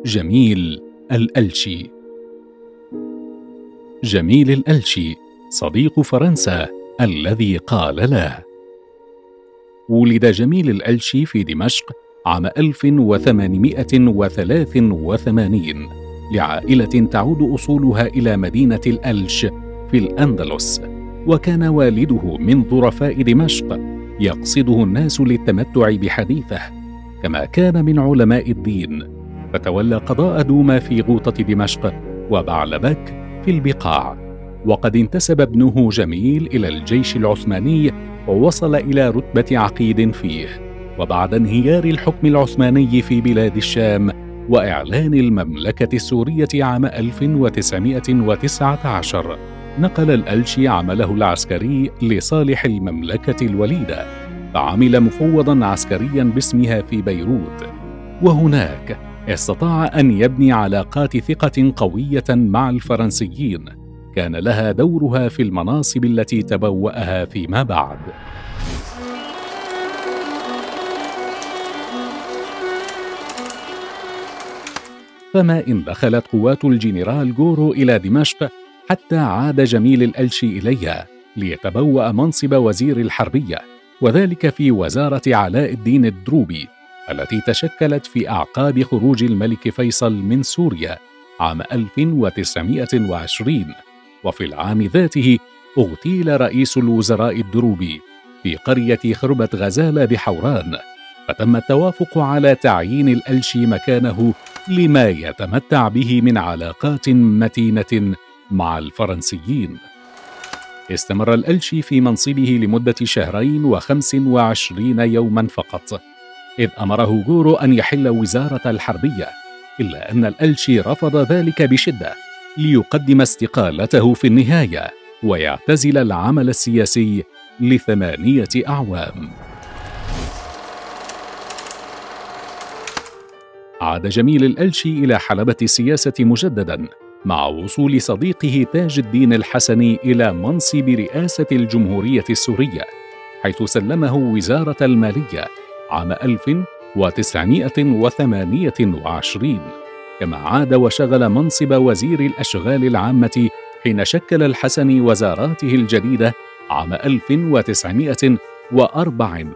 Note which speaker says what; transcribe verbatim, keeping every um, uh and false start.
Speaker 1: جميل الألشي. جميل الألشي صديق فرنسا الذي قال لا. ولد جميل الألشي في دمشق عام ألف وثمانمائة وثلاث وثمانين لعائلة تعود أصولها إلى مدينة الألش في الأندلس، وكان والده من ظرفاء دمشق يقصده الناس للتمتع بحديثه، كما كان من علماء الدين، فتولى قضاء دوما في غوطة دمشق وبعلبك في البقاع. وقد انتسب ابنه جميل إلى الجيش العثماني ووصل إلى رتبة عقيد فيه. وبعد انهيار الحكم العثماني في بلاد الشام وإعلان المملكة السورية عام ألف وتسعمائة وتسعة عشر، نقل الألشي عمله العسكري لصالح المملكة الوليدة، فعمل مفوضاً عسكرياً باسمها في بيروت، وهناك استطاع أن يبني علاقات ثقة قوية مع الفرنسيين كان لها دورها في المناصب التي تبوأها فيما بعد. فما إن دخلت قوات الجنرال غورو إلى دمشق حتى عاد جميل الألشي إليها ليتبوأ منصب وزير الحربية، وذلك في وزارة علاء الدين الدروبي التي تشكلت في أعقاب خروج الملك فيصل من سوريا عام ألف وتسعمائة وعشرين. وفي العام ذاته اغتيل رئيس الوزراء الدروبي في قرية خربة غزالة بحوران، فتم التوافق على تعيين الألشي مكانه لما يتمتع به من علاقات متينة مع الفرنسيين. استمر الألشي في منصبه لمدة شهرين وخمس وعشرين يوما فقط، إذ أمره غورو أن يحل وزارة الحربية، إلا أن الألشي رفض ذلك بشدة ليقدم استقالته في النهاية ويعتزل العمل السياسي لثمانية أعوام. عاد جميل الألشي إلى حلبة السياسة مجدداً مع وصول صديقه تاج الدين الحسني إلى منصب رئاسة الجمهورية السورية، حيث سلمه وزارة المالية عام ألف وتسعمائة وثمانية وعشرين، كما عاد وشغل منصب وزير الأشغال العامة حين شكل الحسني وزاراته الجديدة عام ألف وتسعمائة وأربعة